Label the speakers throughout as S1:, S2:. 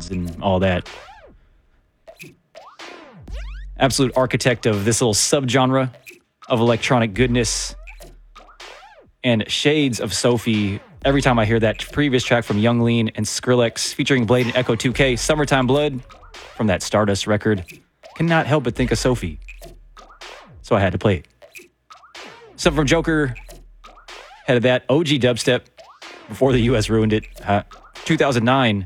S1: synths and all that. Absolute architect of this little subgenre of electronic goodness. And shades of Sophie every time I hear that previous track from Young Lean and Skrillex featuring Blade and Echo 2K, Summertime Blood, from that Stardust record. Cannot help but think of Sophie. So I had to play it. Something from Joker. Head of that, OG dubstep, before the US ruined it. 2009.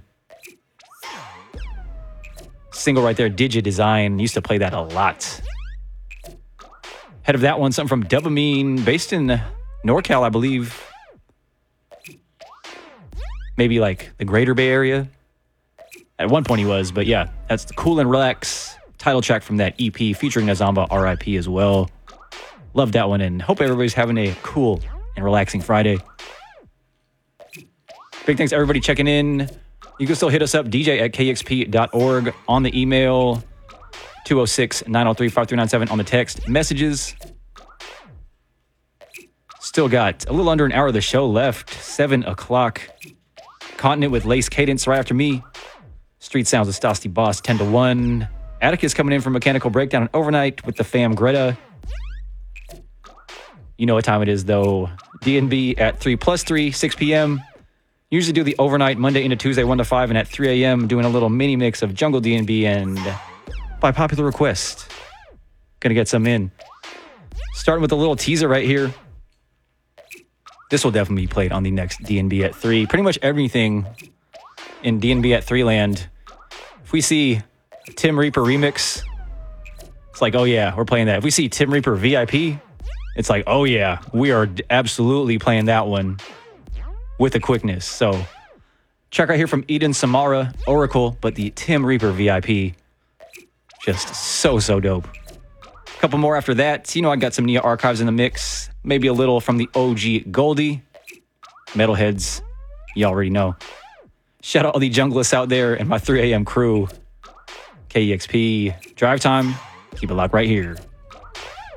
S1: Single right there, Digidesign. Used to play that a lot. Head of that one, something from Dopamine, based in NorCal, I believe. Maybe like the Greater Bay Area. At one point he was, but yeah, that's the Cool and Relax title track from that EP featuring Nazamba RIP as well. Love that one and hope everybody's having a cool and relaxing Friday. Big thanks to everybody checking in. You can still hit us up, dj@kexp.org, on the email, 206-903-5397 on the text messages. Still got a little under an hour of the show left, 7 o'clock. Continent with Lace Cadence right after me. Street Sounds with Stasty Boss, 10 to 1. Atticus coming in from Mechanical Breakdown and Overnight with the fam Greta. You know what time it is, though. DNB at 3+3, 6 p.m. Usually do the overnight Monday into Tuesday, 1 to 5, and at 3 a.m. doing a little mini mix of Jungle DNB and by popular request. Gonna get some in. Starting with a little teaser right here. This will definitely be played on the next DNB at 3. Pretty much everything in DNB at 3 land. If we see Tim Reaper remix, it's like, oh yeah, we're playing that. If we see Tim Reaper VIP, it's like, oh yeah, we are absolutely playing that one with a quickness. So check right here from Eden Samara, Oracle, but the Tim Reaper VIP, just so dope. A couple more after that. You know, I got some Nia Archives in the mix. Maybe a little from the OG Goldie. Metalheads, you already know. Shout out all the junglists out there and my 3 a.m. crew. KEXP Drive Time. Keep it locked right here.